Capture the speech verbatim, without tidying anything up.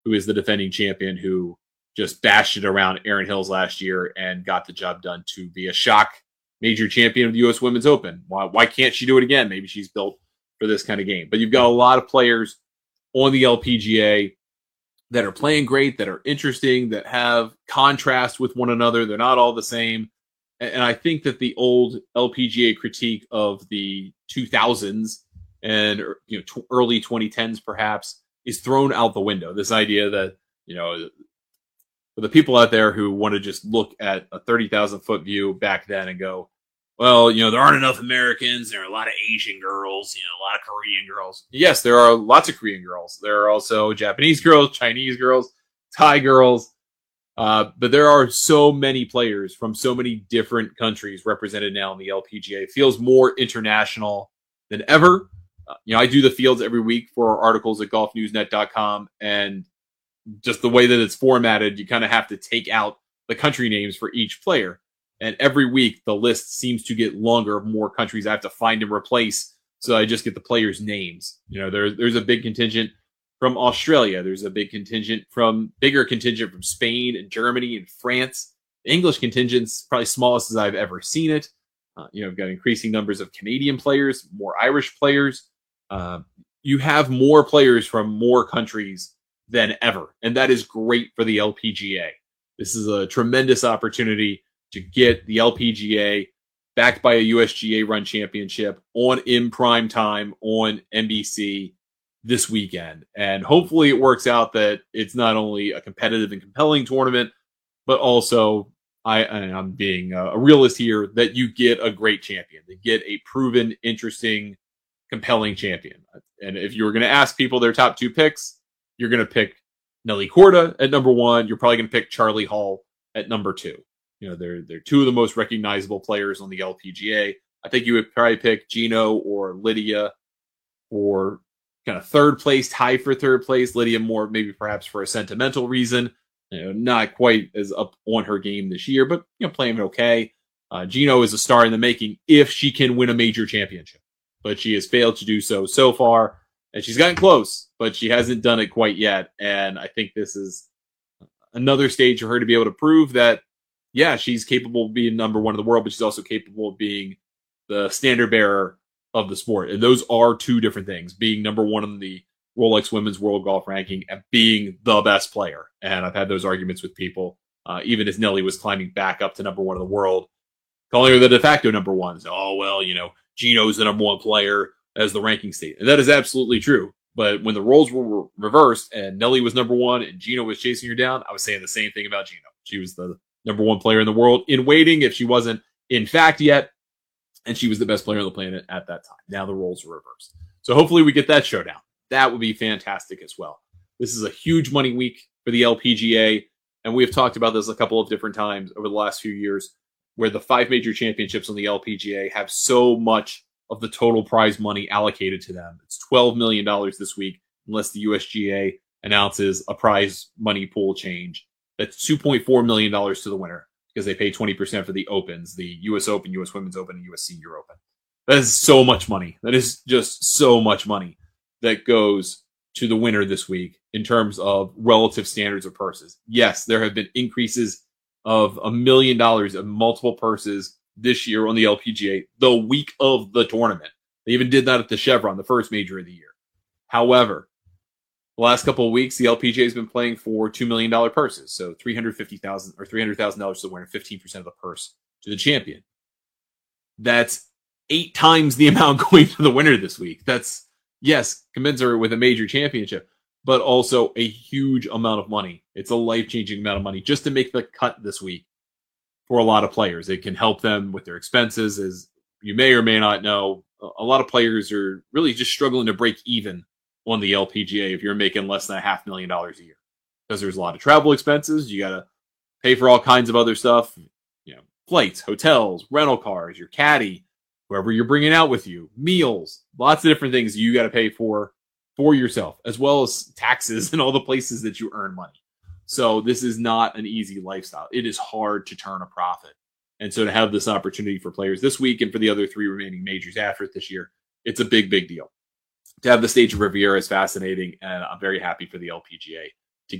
who is the defending champion, who just bashed it around Erin Hills last year and got the job done to be a shock major champion of the U S Women's Open. Why, why can't she do it again? Maybe she's built for this kind of game. But you've got a lot of players on the L P G A that are playing great, that are interesting, that have contrast with one another. They're not all the same. And I think that the old L P G A critique of the two thousands and you know t- early twenty tens perhaps is thrown out the window. This idea that, you know, for the people out there who want to just look at a thirty thousand foot view back then and go, well, you know, there aren't enough Americans. There are a lot of Asian girls, you know, a lot of Korean girls. Yes, there are lots of Korean girls. There are also Japanese girls, Chinese girls, Thai girls. Uh, but there are so many players from so many different countries represented now in the L P G A. It feels more international than ever. Uh, you know, I do the fields every week for our articles at golf news net dot com, and just the way that it's formatted, you kind of have to take out the country names for each player. And every week, the list seems to get longer of more countries I have to find and replace. So I just get the players' names. You know, there, there's a big contingent from Australia. There's a big contingent from, bigger contingent from Spain and Germany and France. The English contingent's probably smallest as I've ever seen it. Uh, you know, I've got increasing numbers of Canadian players, more Irish players. Uh, you have more players from more countries than ever. And that is great for the L P G A. This is a tremendous opportunity to get the L P G A backed by a U S G A run championship on in prime time on N B C this weekend. And hopefully it works out that it's not only a competitive and compelling tournament, but also, I, I'm being a realist here, that you get a great champion, to get a proven, interesting, compelling champion. And if you were going to ask people their top two picks, you're going to pick Nelly Korda at number one. You're probably going to pick Charley Hull at number two. You know, they're they're two of the most recognizable players on the L P G A. I think you would probably pick Gino or Lydia for kind of third place, tie for third place. Lydia more maybe perhaps for a sentimental reason. You know, not quite as up on her game this year, but you know, playing okay. Uh, Gino is a star in the making if she can win a major championship, but she has failed to do so so far, and she's gotten close, but she hasn't done it quite yet. And I think this is another stage for her to be able to prove that, yeah, she's capable of being number one in the world, but she's also capable of being the standard bearer of the sport. And those are two different things, being number one in the Rolex Women's World Golf Ranking and being the best player. And I've had those arguments with people, uh, even as Nelly was climbing back up to number one in the world, calling her the de facto number one. So, oh, well, you know, Gino's the number one player as the ranking state. And that is absolutely true. But when the roles were reversed and Nelly was number one and Gino was chasing her down, I was saying the same thing about Gino. She was the number one player in the world in waiting, if she wasn't in fact yet, and she was the best player on the planet at that time. Now the roles are reversed. So hopefully we get that showdown. That would be fantastic as well. This is a huge money week for the L P G A, and we have talked about this a couple of different times over the last few years, where the five major championships on the L P G A have so much of the total prize money allocated to them. It's twelve million dollars this week, unless the U S G A announces a prize money pool change. That's two point four million dollars to the winner, because they pay twenty percent for the Opens, the U S Open, U S Women's Open, and U S Senior Open. That is so much money. That is just so much money that goes to the winner this week in terms of relative standards of purses. Yes, there have been increases of a million dollars of multiple purses this year on the L P G A, the week of the tournament. They even did that at the Chevron, the first major of the year. However, the last couple of weeks, the L P G A has been playing for two million dollars purses. So three hundred fifty thousand dollars or three hundred thousand dollars to the winner, fifteen percent of the purse to the champion. That's eight times the amount going to the winner this week. That's, yes, commensurate with a major championship, but also a huge amount of money. It's a life-changing amount of money just to make the cut this week for a lot of players. It can help them with their expenses. As you may or may not know, a lot of players are really just struggling to break even on the L P G A if you're making less than a half million dollars a year, because there's a lot of travel expenses. You got to pay for all kinds of other stuff, you know, flights, hotels, rental cars, your caddy, whoever you're bringing out with you, meals, lots of different things you got to pay for for yourself, as well as taxes and all the places that you earn money. So this is not an easy lifestyle. It is hard to turn a profit. And so to have this opportunity for players this week and for the other three remaining majors after it this year, it's a big, big deal. To have the stage of Riviera is fascinating, and I'm very happy for the L P G A